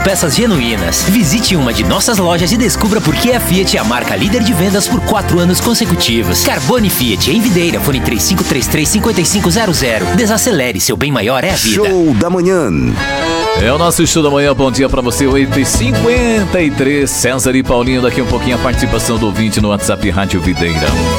peças genuínas. Visite uma de nossas lojas e descubra por que a Fiat é a marca líder de vendas por 4 anos consecutivos. Carbone Fiat, em Videira, fone 3533-5500. Desacelere, seu bem maior é a vida. Show da manhã. É o nosso show da manhã, bom dia pra você, 8h53. César e Paulinho, daqui um pouquinho a participação do ouvinte no WhatsApp Rádio Videira.